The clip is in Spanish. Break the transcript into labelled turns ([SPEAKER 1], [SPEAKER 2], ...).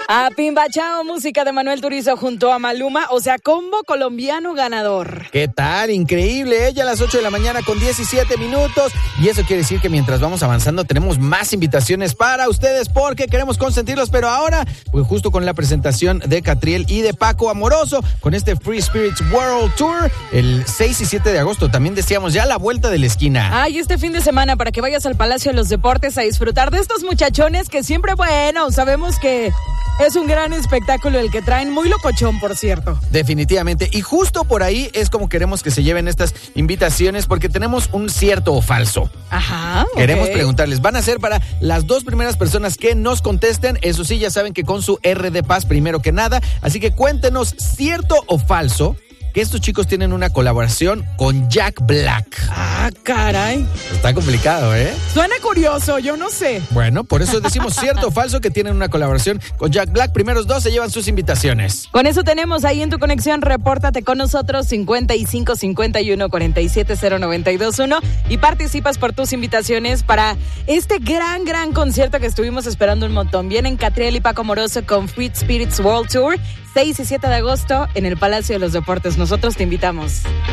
[SPEAKER 1] A Pimbachao, música de Manuel Turizo junto a Maluma, o sea, combo colombiano ganador.
[SPEAKER 2] ¿Qué tal? Increíble, ella a las 8 de la mañana con 17 minutos. Y eso quiere decir que mientras vamos avanzando tenemos más invitaciones para ustedes porque queremos consentirlos. Pero ahora, pues justo con la presentación de Catriel y de Paco Amoroso, con este Free Spirits World Tour, el 6 y 7 de agosto, también decíamos ya la vuelta de la esquina.
[SPEAKER 1] Ay, este fin de semana para que vayas al Palacio de los Deportes a disfrutar de estos muchachones que siempre, bueno, sabemos que es un gran espectáculo el que traen, muy locochón, por cierto.
[SPEAKER 2] Definitivamente, y justo por ahí es como queremos que se lleven estas invitaciones porque tenemos un cierto o falso.
[SPEAKER 1] Ajá, okay.
[SPEAKER 2] Queremos preguntarles, van a ser para las 2 primeras personas que nos contesten, eso sí, ya saben que con su R de paz primero que nada, así que cuéntenos cierto o falso que estos chicos tienen una colaboración con Jack Black.
[SPEAKER 1] Ah, caray.
[SPEAKER 2] Está complicado, ¿eh?
[SPEAKER 1] Suena curioso, yo no sé.
[SPEAKER 2] Bueno, por eso decimos cierto o falso que tienen una colaboración con Jack Black. Primeros 2 se llevan sus invitaciones.
[SPEAKER 1] Con eso tenemos ahí en tu conexión, repórtate con nosotros 55 51 47 0921 y participas por tus invitaciones para este gran concierto que estuvimos esperando un montón. Vienen Catriel y Paco Amoroso con Free Spirits World Tour, 6 y 7 de agosto en el Palacio de los Deportes. Nosotros te invitamos.